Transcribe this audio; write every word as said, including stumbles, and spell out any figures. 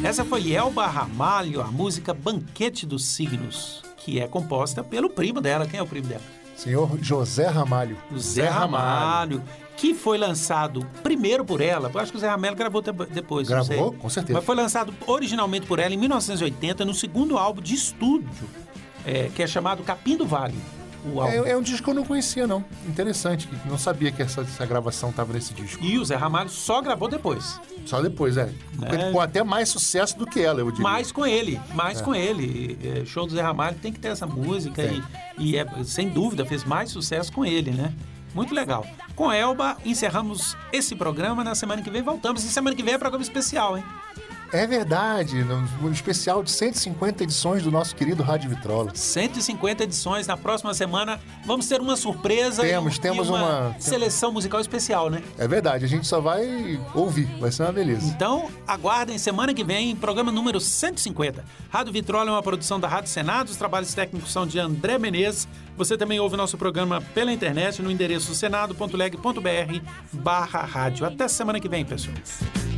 Essa foi Elba Ramalho, a música Banquete dos Signos, que é composta pelo primo dela. Quem é o primo dela? Senhor José Ramalho. O Zé Ramalho, que foi lançado primeiro por ela. Eu acho que o Zé Ramalho gravou depois. Gravou, com certeza. Mas foi lançado originalmente por ela em mil novecentos e oitenta, no segundo álbum de estúdio, é, que é chamado Capim do Vale. O álbum. É, é um disco que eu não conhecia, não. Interessante, não sabia que essa, essa gravação estava nesse disco. E o Zé Ramalho só gravou depois. Só depois, é. É. Com até mais sucesso do que ela, eu diria. Mais com ele, mais É. com ele. É, show do Zé Ramalho tem que ter essa música e, e é, sem dúvida fez mais sucesso com ele, né? Muito legal. Com Elba, encerramos esse programa. Na semana que vem voltamos. E semana que vem é programa especial, hein? É verdade, no especial de cento e cinquenta edições do nosso querido Rádio Vitrola. cento e cinquenta edições. Na próxima semana vamos ter uma surpresa. Temos, e, temos e uma, uma seleção musical especial, né? É verdade, a gente só vai ouvir, vai ser uma beleza. Então, aguardem semana que vem, programa número cento e cinquenta. Rádio Vitrola é uma produção da Rádio Senado, os trabalhos técnicos são de André Menezes. Você também ouve nosso programa pela internet no endereço senado ponto leg ponto br barra rádio. Até semana que vem, pessoal.